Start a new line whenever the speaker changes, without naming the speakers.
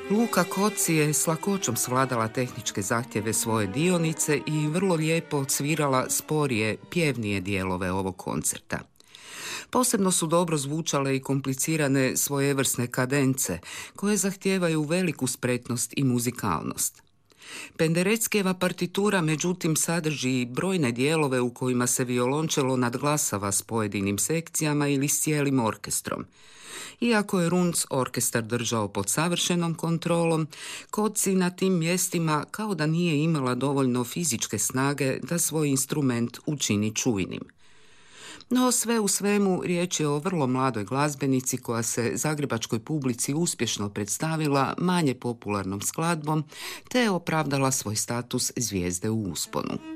Luka Koci je s lakoćom svladala tehničke zahtjeve svoje dionice i vrlo lijepo odsvirala sporije, pjevnije dijelove ovog koncerta. Posebno su dobro zvučale i komplicirane svojevrsne kadence, koje zahtijevaju veliku spretnost i muzikalnost. Pendereckijeva partitura međutim sadrži i brojne dijelove u kojima se violončelo nadglasava s pojedinim sekcijama ili s cijelim orkestrom. Iako je Runc orkestar držao pod savršenom kontrolom, Koci na tim mjestima kao da nije imala dovoljno fizičke snage da svoj instrument učini čujnim. No sve u svemu riječ je o vrlo mladoj glazbenici koja se zagrebačkoj publici uspješno predstavila manje popularnom skladbom te je opravdala svoj status zvijezde u usponu.